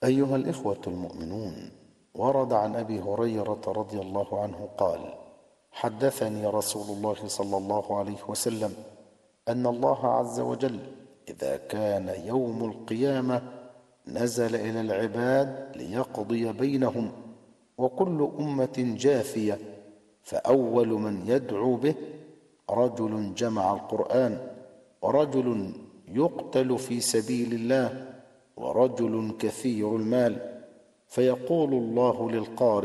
أيها الإخوة المؤمنون، ورد عن أبي هريرة رضي الله عنه قال: حدثني رسول الله صلى الله عليه وسلم أن الله عز وجل إذا كان يوم القيامة نزل إلى العباد ليقضي بينهم، وكل أمة جاثية، فأول من يدعو به رجل جمع القرآن، ورجل يقتل في سبيل الله، ورجل كثير المال، فيقول الله للقارئ: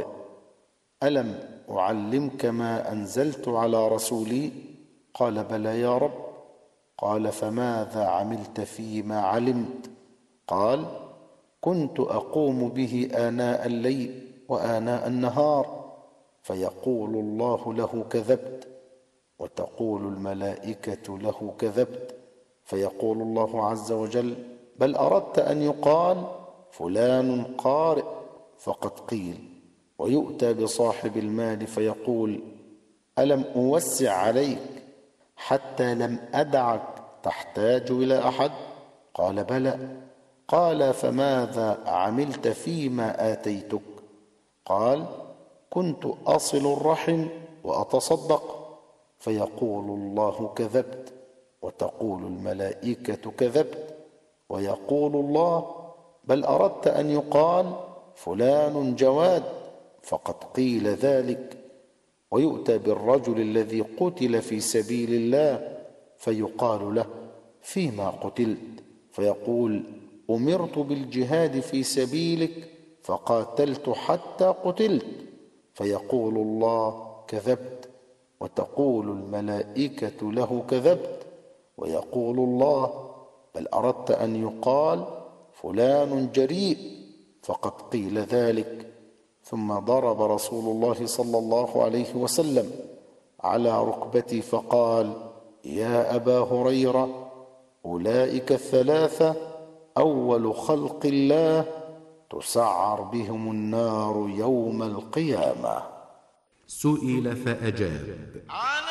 ألم أعلمك ما أنزلت على رسولي؟ قال: بلى يا رب. قال: فماذا عملت فيما علمت؟ قال: كنت أقوم به آناء الليل وآناء النهار. فيقول الله له: كذبت. وتقول الملائكة له: كذبت. فيقول الله عز وجل: بل أردت أن يقال فلان قارئ، فقد قيل. ويؤتى بصاحب المال فيقول: ألم أوسع عليك حتى لم أدعك تحتاج إلى أحد؟ قال: بلى. قال: فماذا عملت فيما آتيتك؟ قال: كنت أصل الرحم وأتصدق. فيقول الله: كذبت. وتقول الملائكة: كذبت. ويقول الله: بل أردت أن يقال فلان جواد، فقد قيل ذلك. ويؤتى بالرجل الذي قتل في سبيل الله فيقال له: فيما قتلت؟ فيقول: أمرت بالجهاد في سبيلك فقاتلت حتى قتلت. فيقول الله: كذبت. وتقول الملائكة له: كذبت. ويقول الله: بل أردت أن يقال فلان جريء، فقد قيل ذلك. ثم ضرب رسول الله صلى الله عليه وسلم على ركبتي فقال: يا أبا هريرة، أولئك الثلاثة أول خلق الله تسعر بهم النار يوم القيامة. سئل فأجاب: